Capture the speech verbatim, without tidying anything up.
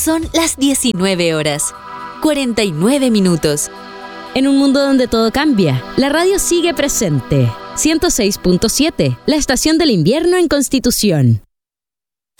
Son las diecinueve horas, cuarenta y nueve minutos. En un mundo donde todo cambia, la radio sigue presente. ciento seis punto siete, la estación del invierno en Constitución.